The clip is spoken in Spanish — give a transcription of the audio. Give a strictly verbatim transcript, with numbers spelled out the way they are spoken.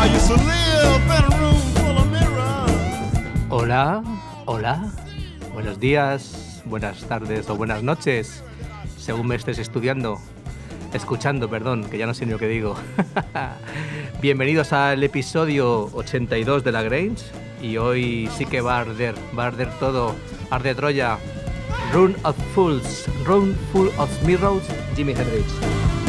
Hola, hola, buenos días, buenas tardes o buenas noches, según me estés estudiando, escuchando, perdón, que ya no sé ni lo que digo. Bienvenidos al episodio ochenta y dos de La Grange, y hoy sí que va a arder, va a arder todo, arde Troya. Room of Fools, Room Full of Mirrors, Jimi Hendrix.